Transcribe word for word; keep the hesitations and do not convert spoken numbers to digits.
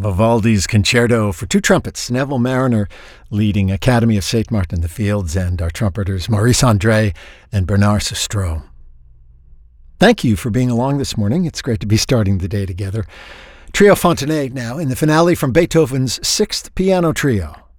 Vivaldi's Concerto for Two Trumpets. Neville Mariner leading Academy of Saint Martin in the Fields, and our trumpeters Maurice Andre and Bernard Sestro. Thank you for being along this morning. It's great to be starting the day together. Trio Fontenay now in the finale from Beethoven's Sixth Piano Trio.